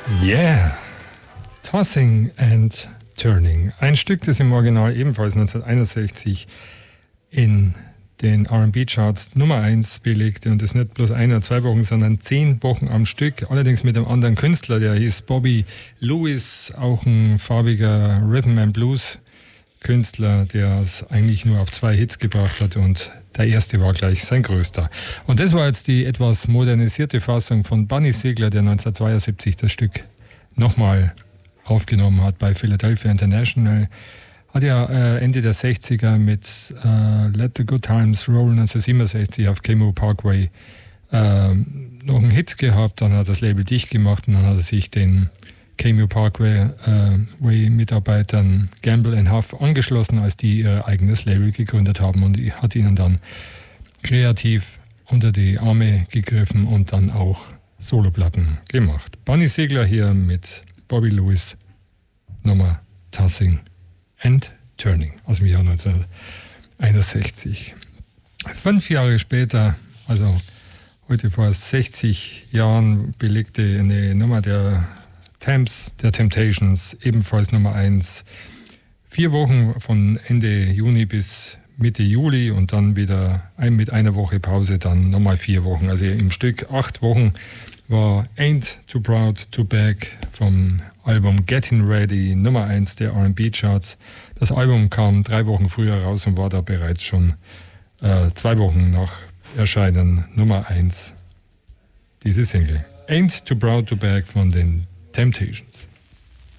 Yeah, Tossing and Turning. Ein Stück, das im Original ebenfalls 1961 in den R&B-Charts Nummer 1 belegte und das nicht bloß 1 oder 2 Wochen, sondern 10 Wochen am Stück. Allerdings mit einem anderen Künstler, der hieß Bobby Lewis, auch ein farbiger Rhythm and Blues Künstler, der es eigentlich nur auf 2 Hits gebracht hat und der erste war gleich sein größter. Und das war jetzt die etwas modernisierte Fassung von Bunny Sigler, der 1972 das Stück nochmal aufgenommen hat bei Philadelphia International. Hat ja Ende der 60er mit Let the Good Times Roll 1967 auf KMOO Parkway noch einen Hit gehabt. Dann hat das Label dicht gemacht und dann hat er sich den KMOO Parkway Mitarbeitern Gamble & Huff angeschlossen, als die ihr eigenes Label gegründet haben und hat ihnen dann kreativ unter die Arme gegriffen und dann auch Soloplatten gemacht. Bunny Sigler hier mit Bobby Lewis, Nummer Tossing and Turning aus dem Jahr 1961. 5 Jahre später, also heute vor 60 Jahren, belegte eine Nummer der Temptations, ebenfalls Nummer 1. 4 Wochen von Ende Juni bis Mitte Juli und dann wieder mit einer Woche Pause, dann nochmal 4 Wochen. Also im Stück 8 Wochen war Ain't Too Proud to Beg vom Album Getting Ready, Nummer 1 der R&B-Charts. Das Album kam 3 Wochen früher raus und war da bereits schon 2 Wochen nach Erscheinen Nummer 1. Diese Single. Ain't Too Proud to Beg von den Temptations.